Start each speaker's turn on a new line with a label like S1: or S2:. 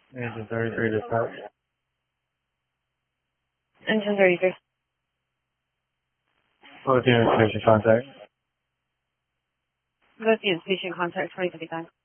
S1: Engine 33 dispatch.
S2: Engine 33.
S1: Both units station contact.
S2: Both units station contact 2055.